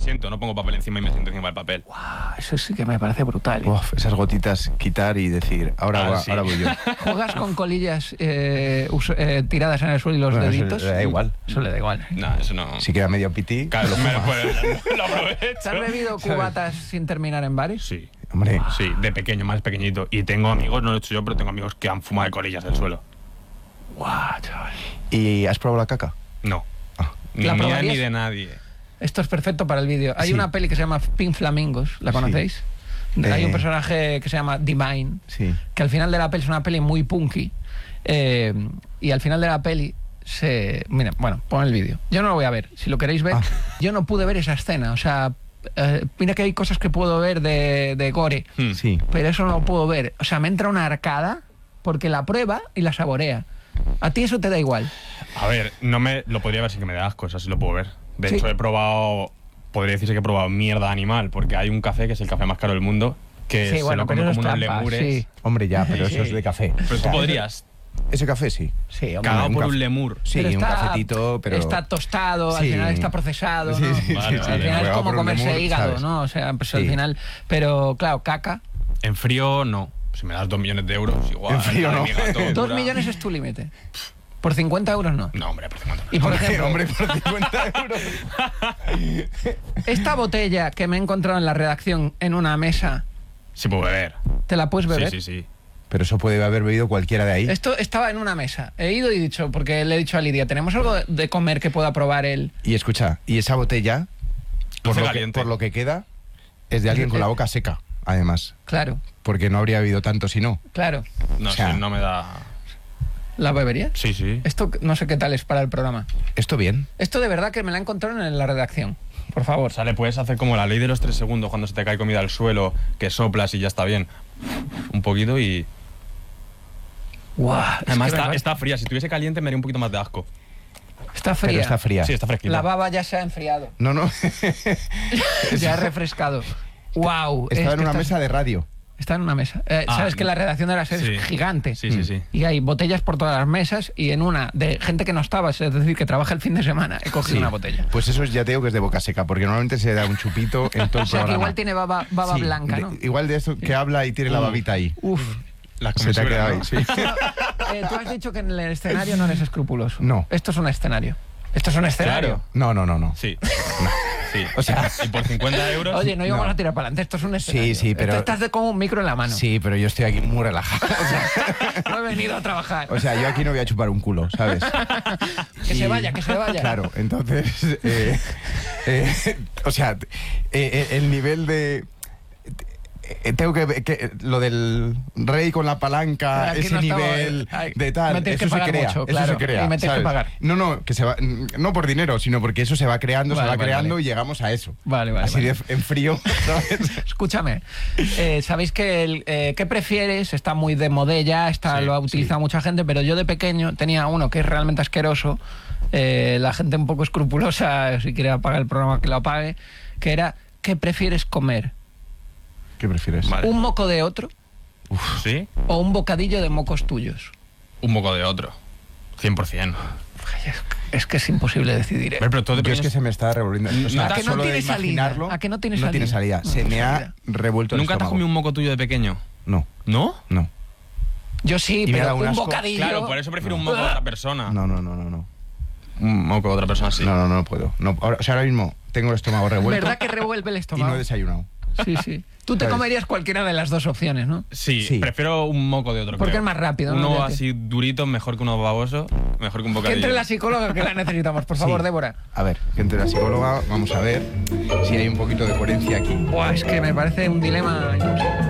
siento, no pongo papel encima y me siento encima del papel. Eso sí que me parece brutal. Uf, esas gotitas quitar y decir, ahora voy yo. ¿Juegas con colillas tiradas en el suelo y los Bueno, deditos? Eso le da igual. Eso le da igual. No, eso no. Si queda medio pití. Claro, lo aprovecho. ¿Te has bebido cubatas sin terminar en bares? Sí. Hombre, Sí, de pequeño, más pequeñito. Y tengo amigos, no lo he hecho yo, pero tengo amigos que han fumado de colillas del suelo. Guau, chaval. ¿y has probado la caca? No. Ah. Ni ¿La mía probarías? ni de nadie. Esto es perfecto para el vídeo. Hay Sí. una peli que se llama Pink Flamingos, ¿la conocéis? Hay un personaje que se llama Divine, Sí. que al final de la peli es una peli muy punky, y al final de la peli mira, bueno, pon el vídeo. Yo no lo voy a ver, si lo queréis ver. Yo no pude ver esa escena, o sea, mira que hay cosas que puedo ver de gore, Sí. pero eso no lo puedo ver. O sea, me entra una arcada porque la prueba y la saborea. A ti eso te da igual. A ver, no me lo podría ver sin que me dé asco, eso sí lo puedo ver. De Sí. hecho, podría decirse que he probado mierda animal, porque hay un café que es el café más caro del mundo, que Sí, se bueno, lo pero comen eso como es unos trampa, lemures. sí. Hombre, ya, pero Sí. eso es de café. Pero O tú sea, podrías, Ese café sí. Sí, hombre. cagado un por café. un lemur. Sí, Pero un cafetito, pero... está tostado, al Sí. final está procesado, Sí, ¿no? sí, Vale, Al vale. final es Juega como por un comerse lemur, hígado, ¿sabes? ¿no? O sea, pues al Sí. final... Pero, claro, caca. En frío, no. Si me das 2 millones de euros, igual. En frío, la de no. mi gato 2 dura. millones es tu límite. Por 50 euros no. No, hombre, por 50. Y por Hombre, ejemplo, hombre, por 50 euros. esta botella que me he encontrado en la redacción en una mesa, Sí puedo beber. ¿te la puedes beber? Sí, sí, sí. Pero eso puede haber bebido cualquiera de ahí. Esto estaba en una mesa. He ido y dicho, porque le he dicho a Lidia, ¿tenemos algo de comer que pueda probar él? Y escucha, y esa botella, Hace caliente. por lo que queda, es de alguien con la boca seca, además. Claro, Porque no habría bebido tanto si no. claro. No O sea, sé, no me da... ¿La beberías? Sí, sí. Esto no sé qué tal es para el programa. Esto bien. Esto de verdad que me la encontraron en la redacción. Por favor. O sea, le puedes hacer como la ley de los 3 segundos cuando se te cae comida al suelo, que soplas y ya está bien. Un poquito y... Guau, Además es que está fría. Si estuviese caliente me daría un poquito más de asco. está fría. Pero está fría. Sí, está fresquita. La baba ya se ha enfriado. No, no. Ya ha refrescado. Wow. Estaba en una mesa de radio. Está en una mesa. Ah, Sabes que la redacción de la serie sí. es gigante. Sí, sí, sí. Y hay botellas por todas las mesas y en una de gente que no estaba, es decir, que trabaja el fin de semana, he cogido Sí. una botella. Pues eso ya te digo que es de boca seca, porque normalmente se da un chupito en todo O el sea que programa. igual tiene baba Sí, blanca, ¿no? Igual de eso que habla y tiene la babita ahí. Uf. Las Se te ha quedado ahí, comensales, sí. Tú has dicho que en el escenario no eres escrupuloso. No. Esto es un escenario. Esto es un escenario. Claro. No. Sí. Sí. O sea, y por 50 euros... Oye, no íbamos No. a tirar para adelante. Esto es un escenario. sí, pero- Esto estás con un micro en la mano. sí, pero yo estoy aquí muy relajado. No he venido a trabajar. O sea, yo aquí no voy a chupar un culo, ¿sabes? Que se Y- vaya, que se vaya. Claro, entonces, o sea, el nivel de... tengo que lo del rey con la palanca, Aquí ese no estamos, nivel ay, de tal, me tienes eso que se pagar crea, mucho, eso claro, se crea, y me tienes que ¿sabes? pagar. No, que se va, no por dinero, sino porque eso se va creando, Vale, se va vale, creando vale. y llegamos a eso. Vale, vale, Así vale. en frío, ¿sabes? Escúchame, sabéis que ¿qué prefieres? Está muy de modella, Sí, lo ha utilizado mucha gente, pero yo de pequeño tenía uno que es realmente asqueroso, la gente un poco escrupulosa, si quiere apagar el programa que lo apague, que era, ¿qué prefieres comer? ¿Qué prefieres? Vale. ¿Un moco de otro ¿Sí? o un bocadillo de mocos tuyos? Un poco de otro. 100%. Es que es imposible decidir. ¿eh? Pero todo Yo es depende... que se me está revolviendo. O sea, ¿A que no solo de tiene salida? imaginarlo, ¿A que no tiene No tiene salida? salida. No Se tiene me ha salida. revuelto el ¿Nunca te has estómago. comido un moco tuyo de pequeño? No, ¿No? no. Yo sí, Y me ha pero dado un un asco. bocadillo... Claro, por eso prefiero un moco de otra persona. No. Un moco de otra persona, sí. No puedo. No, o sea, ahora mismo tengo el estómago revuelto ¿Verdad que revuelve el y estómago? no he desayunado. Sí, sí. Tú te ¿Sabes? comerías cualquiera de las dos opciones, ¿no? Sí, Sí. prefiero un moco de otro. Porque creo. es más rápido, ¿no? Uno Ya te- así durito, mejor que uno baboso, mejor que un Que bocadillo. entre la psicóloga que la necesitamos, por favor, Sí. Débora. A ver, que entre la psicóloga, vamos a ver si hay un poquito de coherencia aquí. Buah, es que me parece un dilema.